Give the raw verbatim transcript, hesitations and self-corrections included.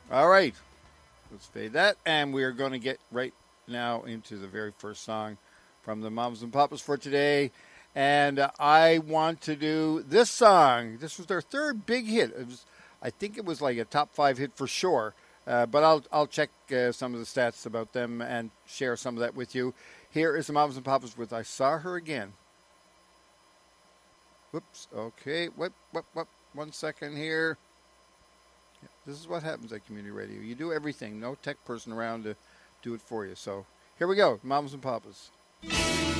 All right. Let's fade that. And we are going to get right now into the very first song from the Mamas and Papas for today. And uh, I want to do this song. This was their third big hit. It was, I think it was like a top five hit for sure. Uh, but I'll I'll check uh, some of the stats about them and share some of that with you. Here is the Mamas and Papas with "I Saw Her Again." Whoops. Okay. What? What? What? One second here. This is what happens at community radio. You do everything. No tech person around to do it for you. So here we go, Mamas and Papas.